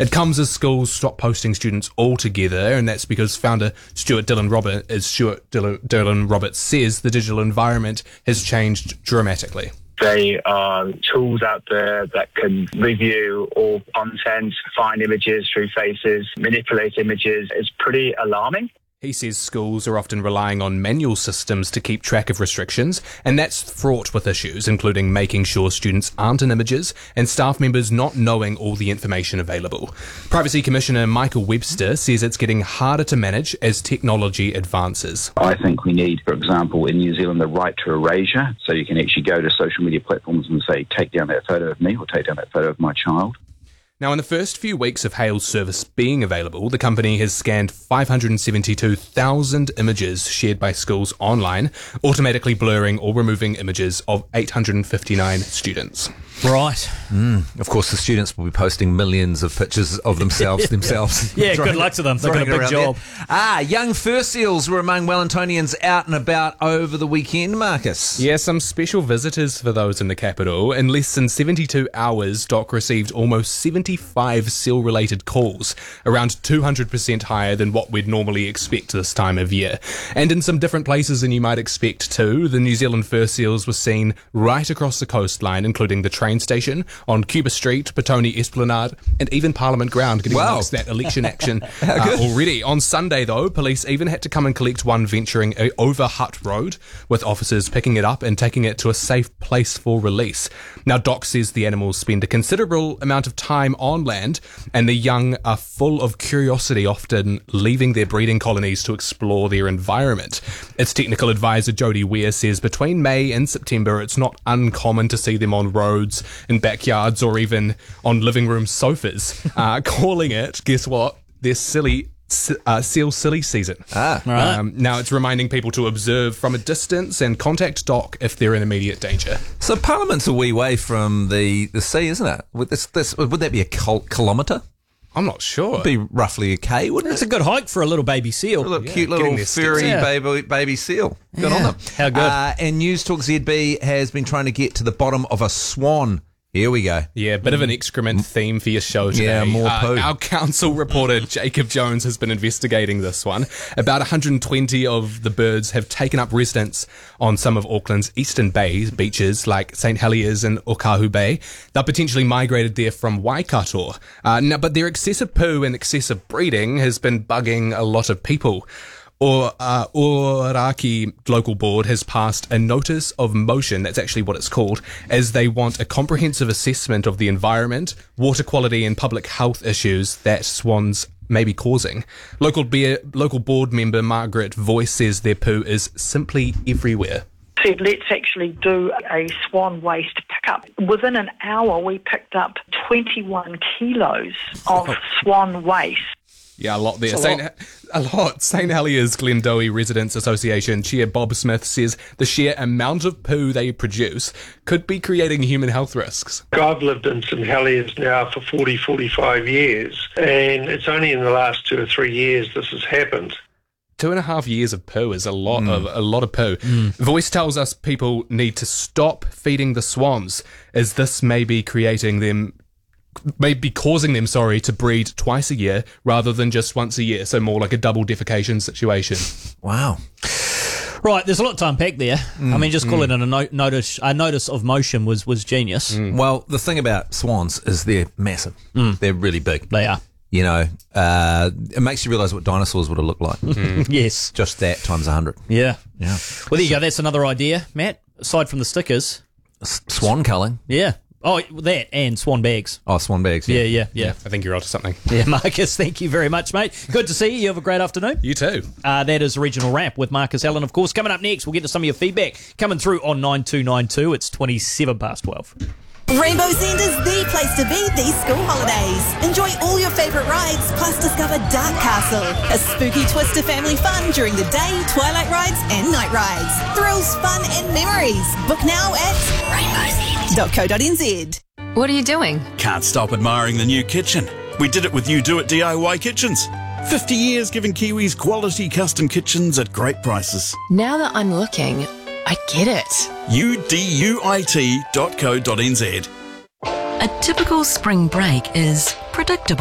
It comes as schools stop posting students altogether, and that's because founder Stuart Dillon Roberts says the digital environment has changed dramatically. There are tools out there that can review all content, find images through faces, manipulate images. It's pretty alarming. He says schools are often relying on manual systems to keep track of restrictions, and that's fraught with issues, including making sure students aren't in images and staff members not knowing all the information available. Privacy Commissioner Michael Webster says it's getting harder to manage as technology advances. I think we need, for example, in New Zealand, the right to erasure, so you can actually go to social media platforms and say, take down that photo of me or take down that photo of my child. Now, in the first few weeks of Hale's service being available, the company has scanned 572,000 images shared by schools online, automatically blurring or removing images of 859 students. Right. Of course, the students will be posting millions of pictures of themselves. Yeah, good luck to them. They've got a big job. Young fur seals were among Wellingtonians out and about over the weekend, Marcus. Yeah, some special visitors for those in the capital. In less than 72 hours, Doc received almost 75 seal-related calls, around 200% higher than what we'd normally expect this time of year. And in some different places than you might expect too, the New Zealand fur seals were seen right across the coastline, including the train station, on Cuba Street, Petone Esplanade, and even Parliament Ground, getting amongst that election action already. On Sunday, though, police even had to come and collect one venturing over Hutt Road, with officers picking it up and taking it to a safe place for release. Now, Doc says the animals spend a considerable amount of time on land, and the young are full of curiosity, often leaving their breeding colonies to explore their environment. Its technical advisor, Jodie Weir, says between May and September, it's not uncommon to see them on roads, in backyards, or even on living room sofas, calling it, guess what, their seal silly season. Right. Now it's reminding people to observe from a distance and contact Doc if they're in immediate danger. So Parliament's a wee way from the sea, isn't it? Would that be a kilometre? I'm not sure. It'd be roughly a K, wouldn't It's it? a good hike for a little baby seal. A little cute little getting their steps. furry baby seal. Good on them. How good. And News Talk ZB has been trying to get to the bottom of a swan. Here we go. Yeah, bit of an excrement theme for your show today. Yeah, more poo. Our council reporter, Jacob Jones, has been investigating this one. About 120 of the birds have taken up residence on some of Auckland's eastern beaches, like St Heliers and Okahu Bay. They're potentially migrated there from Waikato. But their excessive poo and excessive breeding has been bugging a lot of people. Oaraki Local Board has passed a notice of motion, that's actually what it's called, as they want a comprehensive assessment of the environment, water quality and public health issues that swans may be causing. Local board member Margaret Voice says their poo is simply everywhere. Said, let's actually do a swan waste pickup. Within an hour, we picked up 21 kilos of swan waste. Yeah, a lot there. A lot. St Heliers Glendowie Residents Association Chair Bob Smith says the sheer amount of poo they produce could be creating human health risks. I've lived in St Heliers now for 45 years, and it's only in the last 2 or 3 years this has happened. 2.5 years of poo is a lot of poo. Voice tells us people need to stop feeding the swans, as this may be causing them to breed twice a year rather than just once a year, so more like a double defecation situation. Wow. Right, there's a lot to unpack there. I mean, just calling it a notice of motion was genius. Well, the thing about swans is they're massive. They're really big. They are. You know, it makes you realise what dinosaurs would have looked like. Yes. Just that times 100. Yeah. Yeah. Well, there you go. That's another idea, Matt. Aside from the stickers. Swan culling. Yeah. Oh, that and swan bags. Oh, swan bags. Yeah. I think you're onto something. Yeah, Marcus, thank you very much, mate. Good to see you. You have a great afternoon. You too. That is Regional Wrap with Marcus Allen, of course. Coming up next, we'll get to some of your feedback coming through on 9292. It's 27 past 12. Rainbow's End is the place to be these school holidays. Enjoy all your favourite rides, plus discover Dark Castle, a spooky twist to family fun during the day, twilight rides and night rides. Thrills, fun and memories. Book now at rainbowsend.co.nz. What are you doing? Can't stop admiring the new kitchen. We did it with You Do It DIY Kitchens. 50 years giving Kiwis quality custom kitchens at great prices. Now that I'm looking, I get it. UDUIT.co.nz. A typical spring break is predictable.